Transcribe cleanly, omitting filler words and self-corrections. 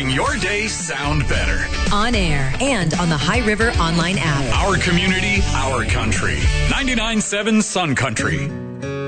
making your day sound better. On air and on the High River online app. Our community, our country. 99.7 Sun Country.